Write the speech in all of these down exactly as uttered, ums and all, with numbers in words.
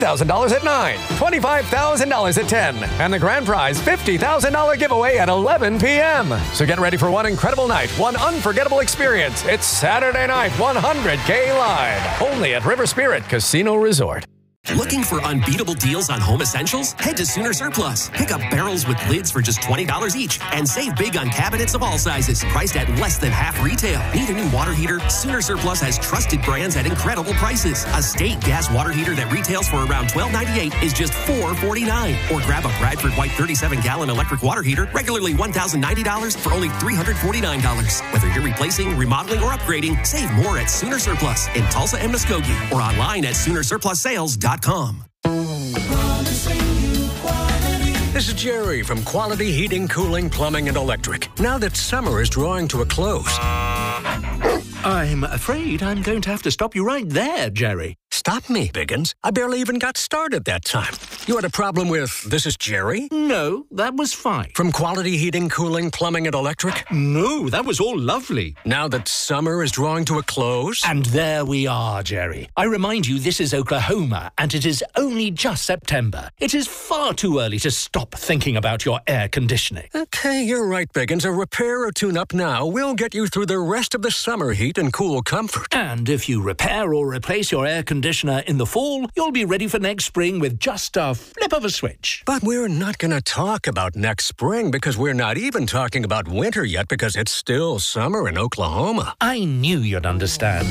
one thousand dollars at nine, twenty-five thousand dollars at ten, and the grand prize fifty thousand dollars giveaway at eleven p.m. So get ready for one incredible night, one unforgettable experience. It's Saturday night, one hundred K Live, only at River Spirit Casino Resort. Looking for unbeatable deals on home essentials? Head to Sooner Surplus. Pick up barrels with lids for just twenty dollars each and save big on cabinets of all sizes, priced at less than half retail. Need a new water heater? Sooner Surplus has trusted brands at incredible prices. A State gas water heater that retails for around twelve ninety-eight is just four forty-nine. Or grab a Bradford White thirty-seven gallon electric water heater, regularly one thousand ninety dollars for only three hundred forty-nine dollars. Whether you're replacing, remodeling, or upgrading, save more at Sooner Surplus in Tulsa and Muskogee or online at Sooner Surplus Sales dot com. This is Jerry from Quality Heating, Cooling, Plumbing, and Electric. Now that summer is drawing to a close, I'm afraid I'm going to have to stop you right there, Jerry. Stop me, Biggins. I barely even got started that time. You had a problem with, this is Jerry? No, that was fine. From Quality Heating, Cooling, Plumbing, and Electric? No, that was all lovely. Now that summer is drawing to a close? And there we are, Jerry. I remind you, this is Oklahoma, and it is only just September. It is far too early to stop thinking about your air conditioning. Okay, you're right, Biggins. A repair or tune-up now will get you through the rest of the summer heat and cool comfort. And if you repair or replace your air conditioner in the fall, you'll be ready for next spring with just a flip of a switch. But we're not going to talk about next spring because we're not even talking about winter yet because it's still summer in Oklahoma. I knew you'd understand.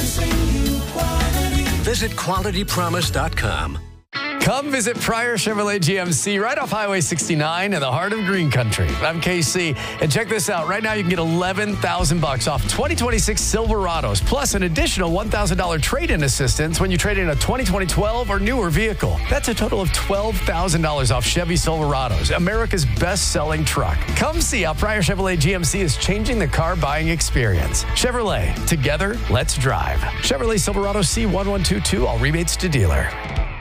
Visit quality promise dot com. Come visit Pryor Chevrolet G M C right off Highway sixty-nine in the heart of Green Country. I'm K C, and check this out. Right now, you can get eleven thousand bucks off twenty twenty-six Silverados, plus an additional one thousand dollars trade-in assistance when you trade in a twenty twenty twelve or newer vehicle. That's a total of twelve thousand dollars off Chevy Silverados, America's best-selling truck. Come see how Pryor Chevrolet G M C is changing the car buying experience. Chevrolet, together, let's drive. Chevrolet Silverado C one one two two, all rebates to dealer.